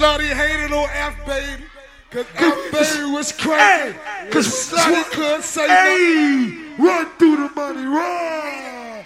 Slutty hated on F baby. Cause F baby was crazy. Cause Slutty couldn't say nothing. Run through the money, run!